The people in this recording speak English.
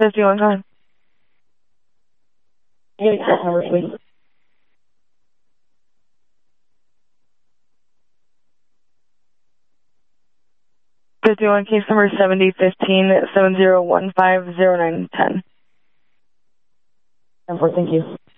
51 con. Hey, number, please. 51 case number 7015-7015-0910. Thank you.